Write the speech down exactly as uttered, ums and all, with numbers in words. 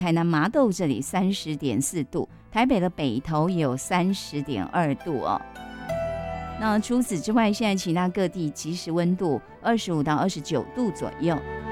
台南麻豆这里三十点四度，台北的北投也有三十点二度哦。那除此之外，现在其他各地即时温度二十五到二十九度左右。